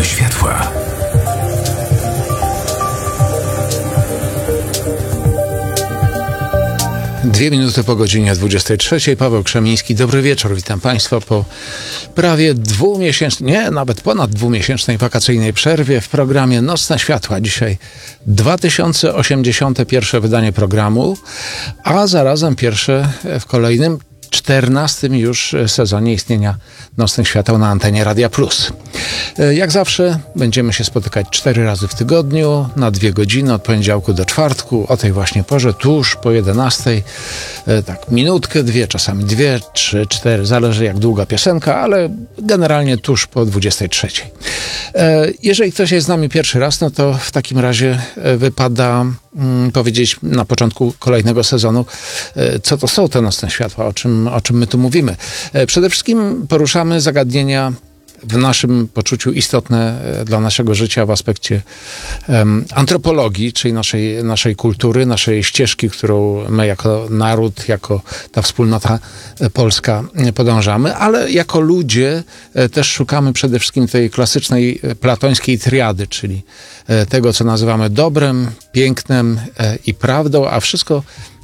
Nocne światła. Dwie minuty po godzinie 23. Paweł Krzemiński. Dobry wieczór. Witam Państwa po prawie nawet ponad dwumiesięcznej wakacyjnej przerwie w programie Nocne Światła. Dzisiaj 2081 wydanie programu, a zarazem pierwsze w kolejnym 14 już sezonie istnienia Nocnych Świateł na antenie Radia Plus. Jak zawsze będziemy się spotykać 4 razy w tygodniu na 2 godziny od poniedziałku do czwartku o tej właśnie porze, tuż po 11. Tak, minutkę, 2, czasami 2, 3, 4, zależy jak długa piosenka, ale generalnie tuż po 23. Jeżeli ktoś jest z nami pierwszy raz, no to w takim razie wypada powiedzieć na początku kolejnego sezonu, co to są te Nocne Światła, o czym my tu mówimy. Przede wszystkim poruszamy zagadnienia w naszym poczuciu istotne dla naszego życia w aspekcie antropologii, czyli naszej kultury, naszej ścieżki, którą my jako naród, jako ta wspólnota polska podążamy, ale jako ludzie też szukamy przede wszystkim tej klasycznej platońskiej triady, czyli tego, co nazywamy dobrem, pięknem i prawdą, a wszystko